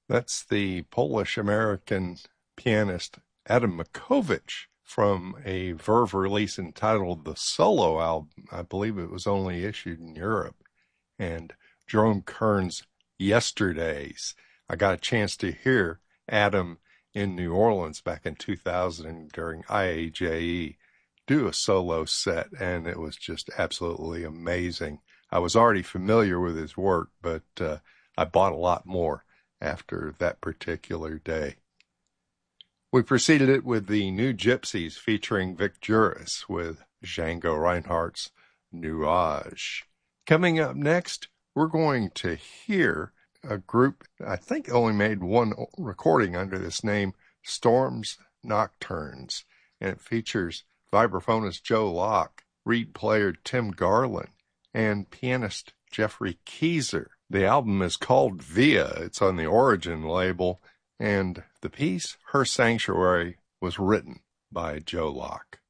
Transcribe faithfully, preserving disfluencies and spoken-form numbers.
That's the Polish-American pianist Adam Makowicz from a Verve release entitled The Solo Album. I believe it was only issued in Europe. And Jerome Kern's Yesterdays. I got a chance to hear Adam in New Orleans back in two thousand during I A J E do a solo set, and it was just absolutely amazing. I was already familiar with his work, but uh, I bought a lot more after that particular day. We preceded it with the New Gypsies featuring Vic Juris with Django Reinhardt's Nuage. Coming up next, we're going to hear a group I think only made one recording under this name, Storms Nocturnes, and it features vibraphonist Joe Locke, reed player Tim Garland, and pianist Jeffrey Keezer. The album is called Via. It's on the Origin label, and the piece, Her Sanctuary, was written by Joe Locke.